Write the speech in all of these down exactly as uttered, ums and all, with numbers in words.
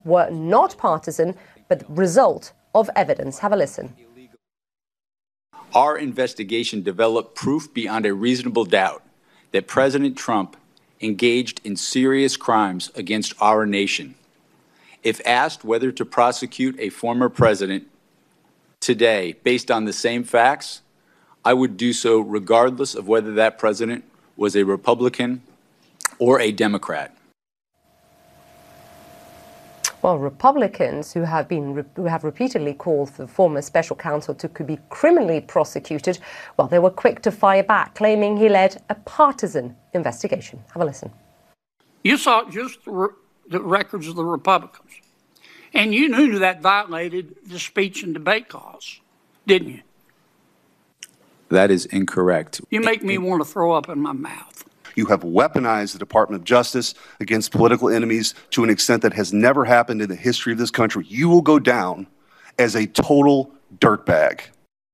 were not partisan, but the result of evidence. Have a listen. Our investigation developed proof beyond a reasonable doubt that President Trump engaged in serious crimes against our nation. If asked whether to prosecute a former president today based on the same facts, I would do so regardless of whether that president was a Republican or a Democrat. Well, Republicans who have been who have repeatedly called for the former special counsel to be criminally prosecuted, well, they were quick to fire back, claiming he led a partisan investigation. Have a listen. You saw just the, re- the records of the Republicans, and you knew that violated the speech and debate clause, didn't you? That is incorrect. You make me want to throw up in my mouth. You have weaponized the Department of Justice against political enemies to an extent that has never happened in the history of this country. You will go down as a total dirtbag.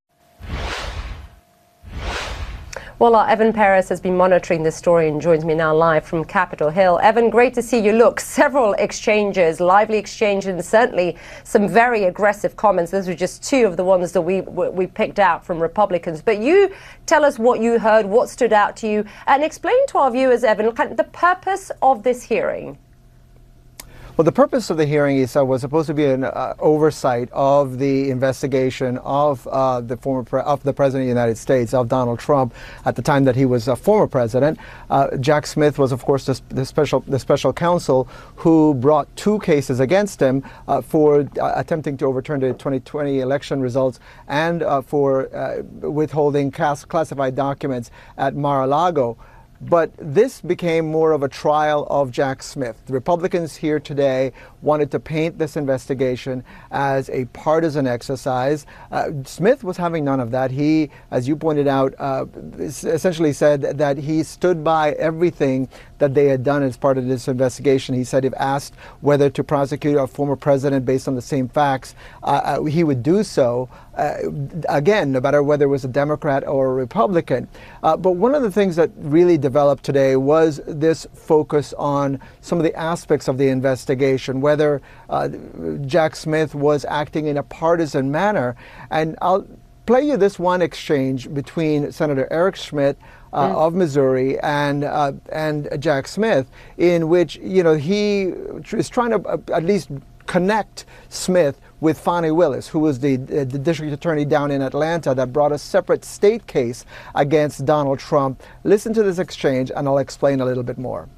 Well, our Evan Perez has been monitoring this story and joins me now live from Capitol Hill. Evan, great to see you. Look, several exchanges, lively exchanges, and certainly some very aggressive comments. Those were just two of the ones that we we picked out from Republicans. But you tell us what you heard, what stood out to you, and explain to our viewers, Evan, the purpose of this hearing. Well, the purpose of the hearing is, uh, was supposed to be an uh, oversight of the investigation of uh, the former pre- of the President of the United States, of Donald Trump, at the time that he was a former president. Uh, Jack Smith was, of course, the, the special the special counsel who brought two cases against him uh, for uh, attempting to overturn the twenty twenty election results and uh, for uh, withholding class- classified documents at Mar-a-Lago. But this became more of a trial of Jack Smith. The Republicans here today wanted to paint this investigation as a partisan exercise. Uh, Smith was having none of that. He, as you pointed out, uh, essentially said that he stood by everything that they had done as part of this investigation. He said if asked whether to prosecute a former president based on the same facts, uh, uh, he would do so. Uh, again, no matter whether it was a Democrat or a Republican. Uh, but one of the things that really developed today was this focus on some of the aspects of the investigation, whether uh, Jack Smith was acting in a partisan manner. And I'll play you this one exchange between Senator Eric Schmidt Uh, mm. of Missouri and uh, and Jack Smith, in which, you know, he is trying to uh, at least connect Smith with Fani Willis, who was the, uh, the district attorney down in Atlanta that brought a separate state case against Donald Trump. Listen to this exchange and I'll explain a little bit more.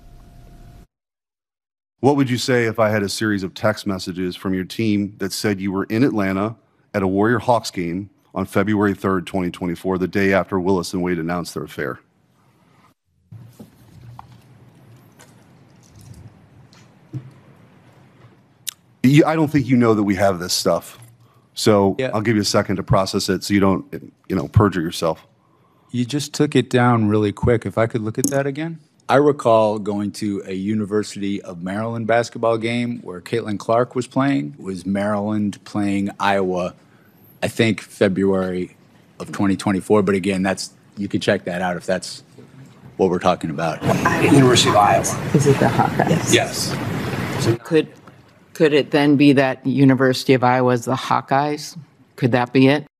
What would you say if I had a series of text messages from your team that said you were in Atlanta at a Warrior Hawks game on February third, twenty twenty-four, the day after Willis and Wade announced their affair? You, I don't think you know that we have this stuff. So yeah. I'll give you a second to process it so you don't, you know, perjure yourself. You just took it down really quick. If I could look at that again. I recall going to a University of Maryland basketball game where Caitlin Clark was playing. It was Maryland playing Iowa, I think February of twenty twenty-four. But again, that's, you could check that out if that's what we're talking about. University of Iowa. Is it the Hawkeyes? Yes. So could could it then be that University of Iowa is the Hawkeyes? Could that be it?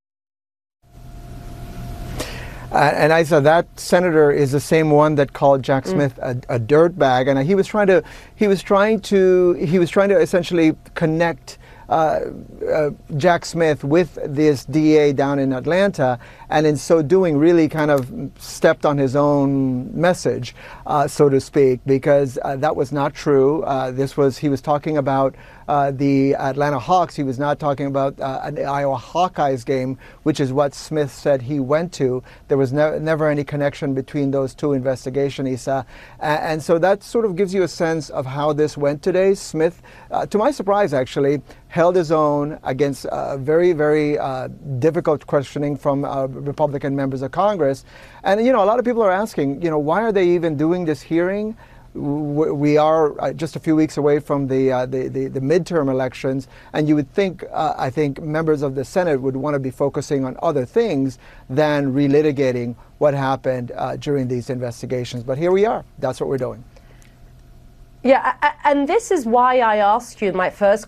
Uh, and I said that senator is the same one that called Jack Smith mm. a, a dirtbag, and he was trying to he was trying to he was trying to essentially connect Uh, uh, Jack Smith with this D A down in Atlanta, and in so doing really kind of stepped on his own message, uh, so to speak, because uh, that was not true. Uh, this was, he was talking about uh, the Atlanta Hawks. He was not talking about uh, an Iowa Hawkeyes game, which is what Smith said he went to. There was ne- never any connection between those two investigations, Isa. And, and so that sort of gives you a sense of how this went today. Smith, uh, to my surprise actually, held his own against uh, very, very uh, difficult questioning from uh, Republican members of Congress. And, you know, a lot of people are asking, you know, why are they even doing this hearing? We are uh, just a few weeks away from the, uh, the, the, the midterm elections, and you would think, uh, I think, members of the Senate would want to be focusing on other things than relitigating what happened uh, during these investigations. But here we are. That's what we're doing. Yeah, and this is why I asked you my first